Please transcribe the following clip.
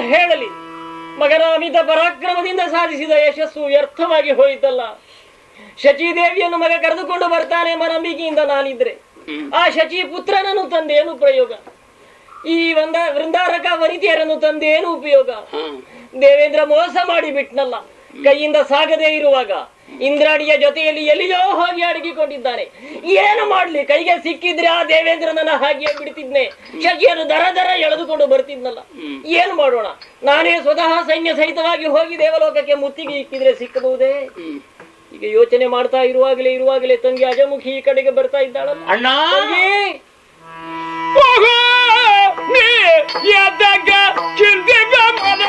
ಹೇಳಲಿ. ಮಗನ ಅಮಿತ ಪರಾಕ್ರಮದಿಂದ ಸಾಧಿಸಿದ ಯಶಸ್ಸು ವ್ಯರ್ಥವಾಗಿ ಹೋಯಿತಲ್ಲ. ಶಚಿದೇವಿಯನ್ನು ಮಗ ಕರೆದುಕೊಂಡು ಬರ್ತಾನೆ ಮನಂಬಿಕೆಯಿಂದ ನಾನಿದ್ರೆ, ಆ ಶಚಿ ಪುತ್ರನನ್ನು ತಂದೇನು ಪ್ರಯೋಗ? ಈ ವೃಂದಾರಕ ವನಿತೆಯರನ್ನು ತಂದೇನು ಉಪಯೋಗ? ದೇವೇಂದ್ರ ಮೋಸ ಮಾಡಿ ಬಿಟ್ನಲ್ಲ. ಕೈಯಿಂದ ಸಾಗದೇ ಇರುವಾಗ ಇಂದ್ರಾಣಿಯ ಜೊತೆಯಲ್ಲಿ ಎಲ್ಲಿಯೋ ಹೋಗಿ ಅಡಗಿಕೊಂಡಿದ್ದಾನೆ. ಏನು ಮಾಡ್ಲಿ? ಕೈಗೆ ಸಿಕ್ಕಿದ್ರೆ ಆ ದೇವೇಂದ್ರನನ್ನ ಹಾಗೆ ಬಿಡ್ತಿದ್ನೆ, ಶಚಿಯನ್ನು ದರ ದರ ಎಳೆದುಕೊಂಡು ಬರ್ತಿದ್ನಲ್ಲ. ಏನು ಮಾಡೋಣ? ನಾನೇ ಸ್ವತಃ ಸೈನ್ಯ ಸಹಿತವಾಗಿ ಹೋಗಿ ದೇವಲೋಕಕ್ಕೆ ಮುತ್ತಿಗೆ ಇಕ್ಕಿದ್ರೆ ಸಿಕ್ಕಬಹುದೇ? ಈಗ ಯೋಚನೆ ಮಾಡ್ತಾ ಇರುವಾಗಲೇ ತಂಗಿ ಅಜಮುಖಿ ಈ ಕಡೆಗೆ ಬರ್ತಾ ಇದ್ದಾಳಲ್ಲ. ಅಣ್ಣ ಚಿಂತೆ